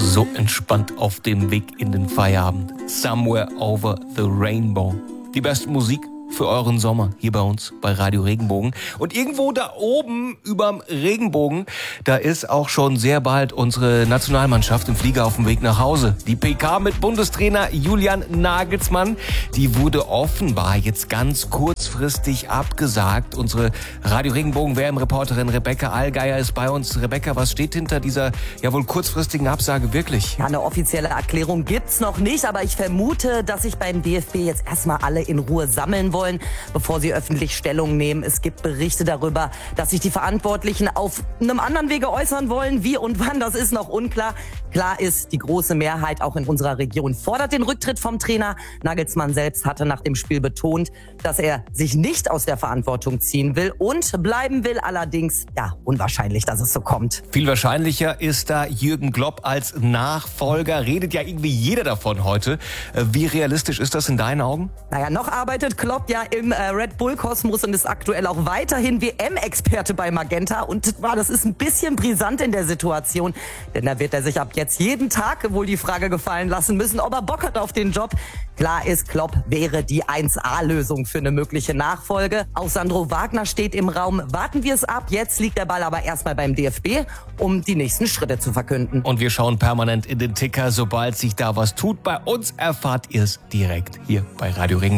so entspannt auf dem Weg in den Feierabend. Somewhere over the Rainbow. Die beste Musik für euren Sommer hier bei uns bei Radio Regenbogen. Und irgendwo da oben überm Regenbogen, da ist auch schon sehr bald unsere Nationalmannschaft im Flieger auf dem Weg nach Hause. Die PK mit Bundestrainer Julian Nagelsmann, die wurde offenbar jetzt ganz kurzfristig abgesagt. Unsere Radio Regenbogen WM-Reporterin Rebecca Allgeier ist bei uns. Rebecca, was steht hinter dieser ja wohl kurzfristigen Absage wirklich? Ja, eine offizielle Erklärung gibt's noch nicht, aber ich vermute, dass sich beim DFB jetzt erstmal alle in Ruhe sammeln wollen, bevor sie öffentlich Stellung nehmen. Es gibt Berichte darüber, dass sich die Verantwortlichen auf einem anderen Wege äußern wollen. Wie und wann, das ist noch unklar. Klar ist, die große Mehrheit auch in unserer Region fordert den Rücktritt vom Trainer. Nagelsmann selbst hatte nach dem Spiel betont, dass er sich nicht aus der Verantwortung ziehen will und bleiben will. Allerdings, ja, unwahrscheinlich, dass es so kommt. Viel wahrscheinlicher ist da Jürgen Klopp als Nachfolger. Redet ja irgendwie jeder davon heute. Wie realistisch ist das in deinen Augen? Naja, noch arbeitet Klopp ja im Red Bull-Kosmos und ist aktuell auch weiterhin WM-Experte bei Magenta. Und das ist ein bisschen brisant in der Situation, denn da wird er sich ab jetzt jeden Tag wohl die Frage gefallen lassen müssen, ob er Bock hat auf den Job. Klar ist, Klopp wäre die 1A-Lösung für eine mögliche Nachfolge. Auch Sandro Wagner steht im Raum. Warten wir es ab. Jetzt liegt der Ball aber erstmal beim DFB, um die nächsten Schritte zu verkünden. Und wir schauen permanent in den Ticker, sobald sich da was tut. Bei uns erfahrt ihr es direkt hier bei Radio Regenbogen.